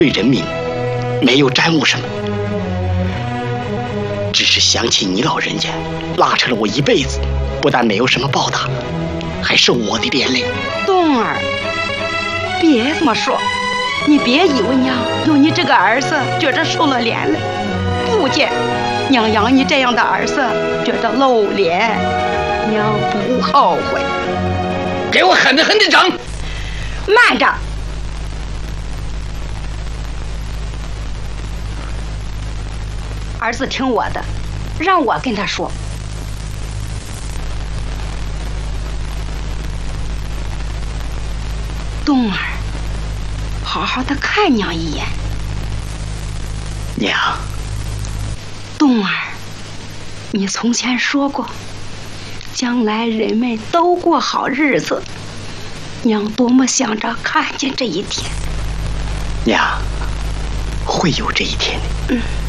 对人民没有沾污什么，只是想起你老人家拉扯了我一辈子，不但没有什么报答，还受我的连累。 冬儿，别这么说，你别以为娘有你这个儿子觉着受了连累，不见娘养你这样的儿子觉着露脸，娘不后悔。 给我狠狠地整！ 慢着，儿子听我的，让我跟他说。冬儿，好好的看娘一眼。 娘， 冬儿，你从前说过，将来人们都过好日子，娘多么想着看见这一天。 娘，会有这一天的。